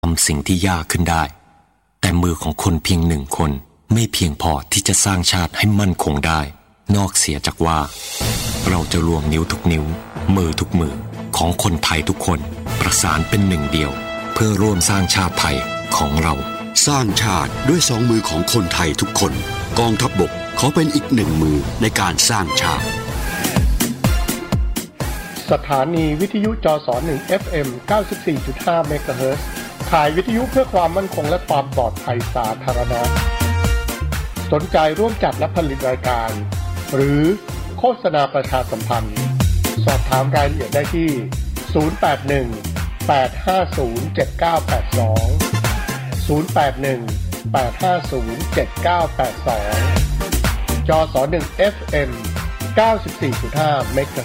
ทำสิ่งที่ยากขึ้นได้แต่มือของคนเพียงหนึ่งคนไม่เพียงพอที่จะสร้างชาติให้มั่นคงได้นอกเสียจากว่าเราจะรวมนิ้วทุกนิ้วมือทุกมือของคนไทยทุกคนประสานเป็นหนึ่งเดียวเพื่อร่วมสร้างชาติไทยของเราสร้างชาติด้วยสองมือของคนไทยทุกคนกองทัพบกขอเป็นอีกหนึ่งมือในการสร้างชาติสถานีวิทยุจส1 FM 94.5 เมกะเฮิรตซ์ขายวิทยุเพื่อความมั่นคงและความปลอดภัยสาธารณะสนใจร่วมจัดและผลิตรายการหรือโฆษณาประชาสัมพันธ์สอบถามรายละเอียดได้ที่081-850-7982 081-850-7982 จส1 FM 94.5 เมกะ